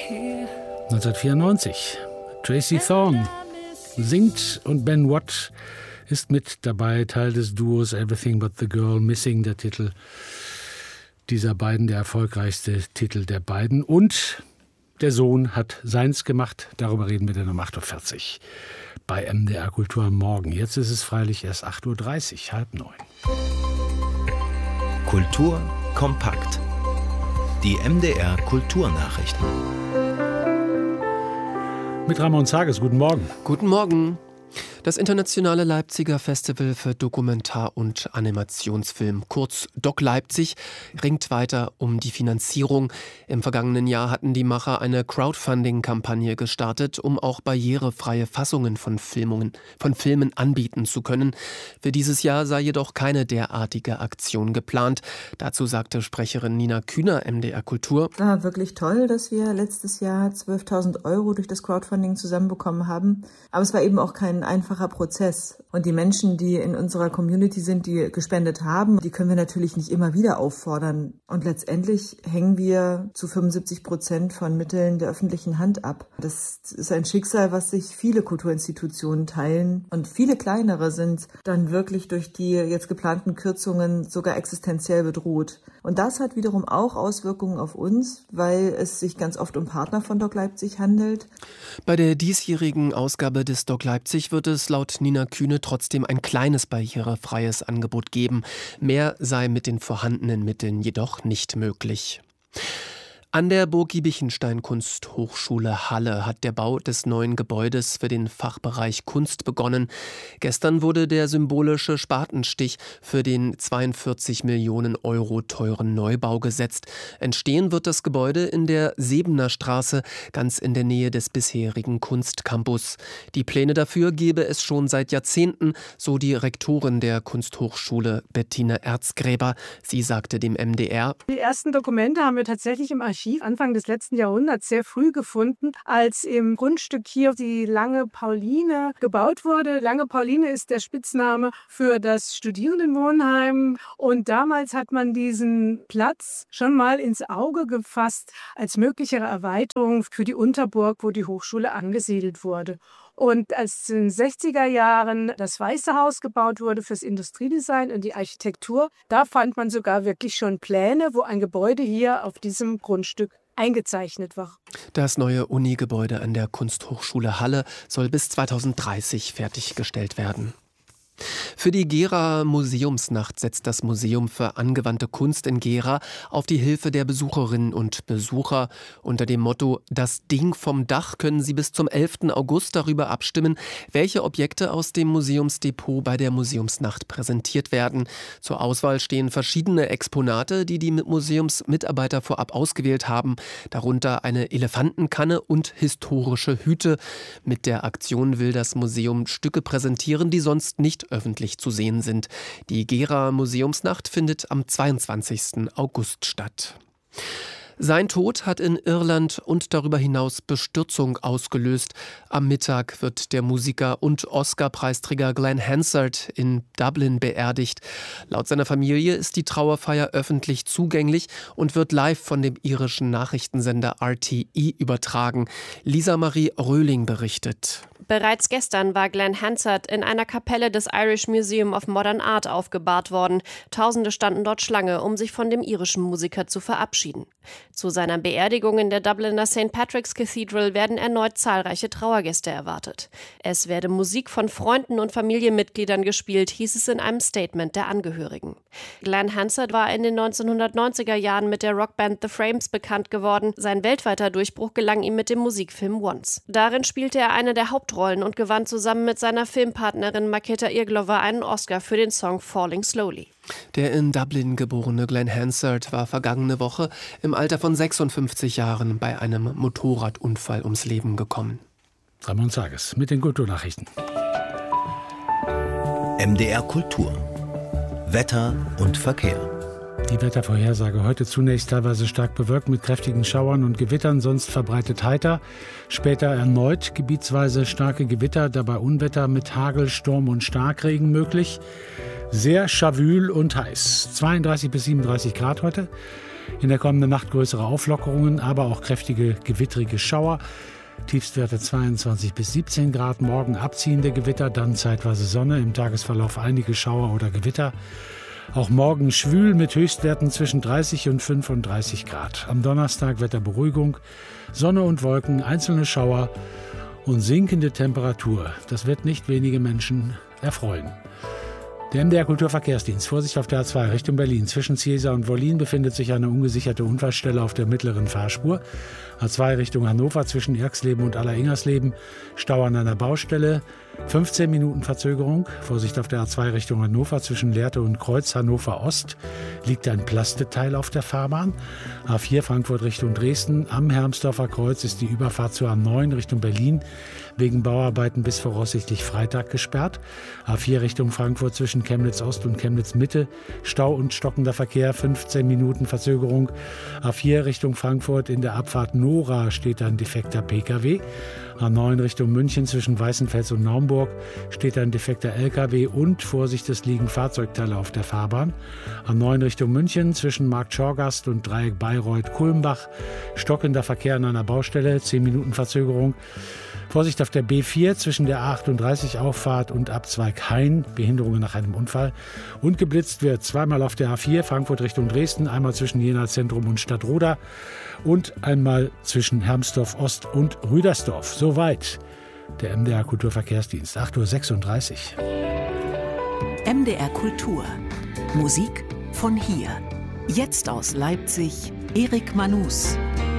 1994. Tracy Thorn singt und Ben Watt ist mit dabei, Teil des Duos Everything But the Girl Missing, der Titel dieser beiden, der erfolgreichste Titel der beiden. Und der Sohn hat seins gemacht, darüber reden wir dann um 8.40 Uhr bei MDR Kultur am Morgen. Jetzt ist es freilich erst 8.30 Uhr, 8:30. Kultur kompakt. Die MDR Kulturnachrichten. Mit Ramon Zages, guten Morgen. Guten Morgen. Das internationale Leipziger Festival für Dokumentar- und Animationsfilm, kurz Doc Leipzig, ringt weiter um die Finanzierung. Im vergangenen Jahr hatten die Macher eine Crowdfunding-Kampagne gestartet, um auch barrierefreie Fassungen von Filmen anbieten zu können. Für dieses Jahr sei jedoch keine derartige Aktion geplant. Dazu sagte Sprecherin Nina Kühner, MDR Kultur: War wirklich toll, dass wir letztes Jahr 12.000 € durch das Crowdfunding zusammenbekommen haben. Aber es war eben auch kein einfacher Prozess. Und die Menschen, die in unserer Community sind, die gespendet haben, die können wir natürlich nicht immer wieder auffordern. Und letztendlich hängen wir zu 75% von Mitteln der öffentlichen Hand ab. Das ist ein Schicksal, was sich viele Kulturinstitutionen teilen. Und viele kleinere sind dann wirklich durch die jetzt geplanten Kürzungen sogar existenziell bedroht. Und das hat wiederum auch Auswirkungen auf uns, weil es sich ganz oft um Partner von Doc Leipzig handelt. Bei der diesjährigen Ausgabe des Doc Leipzig wird es laut Nina Kühne trotzdem ein kleines barrierefreies Angebot geben. Mehr sei mit den vorhandenen Mitteln jedoch nicht möglich. An der Burg Giebichenstein Kunsthochschule Halle hat der Bau des neuen Gebäudes für den Fachbereich Kunst begonnen. Gestern wurde der symbolische Spatenstich für den 42 Millionen € teuren Neubau gesetzt. Entstehen wird das Gebäude in der Sebener Straße, ganz in der Nähe des bisherigen Kunstcampus. Die Pläne dafür gebe es schon seit Jahrzehnten, so die Rektorin der Kunsthochschule Bettine Erzgräber. Sie sagte dem MDR: Die ersten Dokumente haben wir tatsächlich im Archiv Anfang des letzten Jahrhunderts sehr früh gefunden, als im Grundstück hier die Lange Pauline gebaut wurde. Lange Pauline ist der Spitzname für das Studierendenwohnheim. Und damals hat man diesen Platz schon mal ins Auge gefasst als mögliche Erweiterung für die Unterburg, wo die Hochschule angesiedelt wurde. Und als in den 60er Jahren das Weiße Haus gebaut wurde fürs Industriedesign und die Architektur, da fand man sogar wirklich schon Pläne, wo ein Gebäude hier auf diesem Grundstück eingezeichnet war. Das neue Uni-Gebäude an der Kunsthochschule Halle soll bis 2030 fertiggestellt werden. Für die Gera Museumsnacht setzt das Museum für angewandte Kunst in Gera auf die Hilfe der Besucherinnen und Besucher. Unter dem Motto »Das Ding vom Dach« können Sie bis zum 11. August darüber abstimmen, welche Objekte aus dem Museumsdepot bei der Museumsnacht präsentiert werden. Zur Auswahl stehen verschiedene Exponate, die die Museumsmitarbeiter vorab ausgewählt haben, darunter eine Elefantenkanne und historische Hüte. Mit der Aktion will das Museum Stücke präsentieren, die sonst nicht öffentlich zu sehen sind. Die Gera Museumsnacht findet am 22. August statt. Sein Tod hat in Irland und darüber hinaus Bestürzung ausgelöst. Am Mittag wird der Musiker und Oscar-Preisträger Glenn Hansard in Dublin beerdigt. Laut seiner Familie ist die Trauerfeier öffentlich zugänglich und wird live von dem irischen Nachrichtensender RTE übertragen. Lisa Marie Röhling berichtet. Bereits gestern war Glenn Hansard in einer Kapelle des Irish Museum of Modern Art aufgebahrt worden. Tausende standen dort Schlange, um sich von dem irischen Musiker zu verabschieden. Zu seiner Beerdigung in der Dubliner St. Patrick's Cathedral werden erneut zahlreiche Trauergäste erwartet. Es werde Musik von Freunden und Familienmitgliedern gespielt, hieß es in einem Statement der Angehörigen. Glenn Hansard war in den 1990er Jahren mit der Rockband The Frames bekannt geworden. Sein weltweiter Durchbruch gelang ihm mit dem Musikfilm Once. Darin spielte er eine der Hauptrollen und gewann zusammen mit seiner Filmpartnerin Markéta Irglova einen Oscar für den Song Falling Slowly. Der in Dublin geborene Glenn Hansard war vergangene Woche im Alter von 56 Jahren bei einem Motorradunfall ums Leben gekommen. Ramon Zages mit den Kulturnachrichten. MDR Kultur. Wetter und Verkehr. Die Wettervorhersage heute zunächst teilweise stark bewölkt mit kräftigen Schauern und Gewittern, sonst verbreitet heiter. Später erneut gebietsweise starke Gewitter, dabei Unwetter mit Hagel, Sturm und Starkregen möglich. Sehr schawül und heiß. 32 bis 37 Grad heute. In der kommenden Nacht größere Auflockerungen, aber auch kräftige gewittrige Schauer. Tiefstwerte 22 bis 17 Grad. Morgen abziehende Gewitter, dann zeitweise Sonne. Im Tagesverlauf einige Schauer oder Gewitter. Auch morgen schwül mit Höchstwerten zwischen 30 und 35 Grad. Am Donnerstag Wetterberuhigung, Sonne und Wolken, einzelne Schauer und sinkende Temperatur. Das wird nicht wenige Menschen erfreuen. Der MDR Kulturverkehrsdienst. Vorsicht auf der A2 Richtung Berlin. Zwischen Ziesa und Wollin befindet sich eine ungesicherte Unfallstelle auf der mittleren Fahrspur. A2 Richtung Hannover zwischen Erxleben und Allereingersleben. Stau an einer Baustelle. 15 Minuten Verzögerung. Vorsicht auf der A2 Richtung Hannover zwischen Lehrte und Kreuz Hannover Ost. Liegt ein Plasteteil auf der Fahrbahn. A4 Frankfurt Richtung Dresden. Am Hermsdorfer Kreuz ist die Überfahrt zur A9 Richtung Berlin wegen Bauarbeiten bis voraussichtlich Freitag gesperrt. A4 Richtung Frankfurt zwischen Chemnitz Ost und Chemnitz Mitte. Stau und stockender Verkehr, 15 Minuten Verzögerung. A4 Richtung Frankfurt in der Abfahrt Nora steht ein defekter Pkw. A9 Richtung München zwischen Weißenfels und Naumburg steht ein defekter Lkw und Vorsicht, es liegen Fahrzeugteile auf der Fahrbahn. A9 Richtung München zwischen Markt Schorgast und Dreieck Bayreuth-Kulmbach stockender Verkehr an einer Baustelle, 10 Minuten Verzögerung. Vorsicht auf der B4 zwischen der A38 Auffahrt und Abzweig Hain, Behinderungen nach einem Unfall. Und geblitzt wird zweimal auf der A4 Frankfurt Richtung Dresden, einmal zwischen Jena Zentrum und Stadtroda und einmal zwischen Hermsdorf Ost und Rüdersdorf. Soweit der MDR Kulturverkehrsdienst, 8:36 Uhr. MDR Kultur. Musik von hier. Jetzt aus Leipzig, Erik Manus.